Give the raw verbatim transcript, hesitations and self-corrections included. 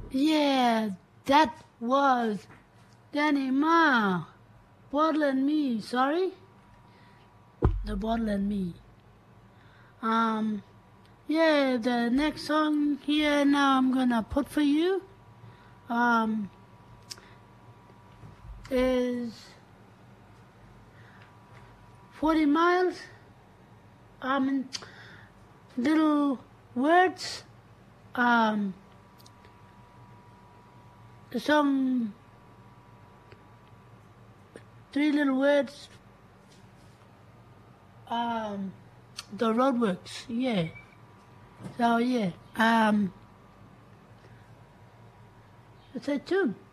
Yeah, that was Danny Ma. Bottle and Me, sorry? The Bottle and Me. Um, yeah, the next song here now I'm gonna put for you, um, is forty miles. Um, little words. Um, the song, three little words. Um, the Roadworks, yeah. So yeah. Um, it's a tune.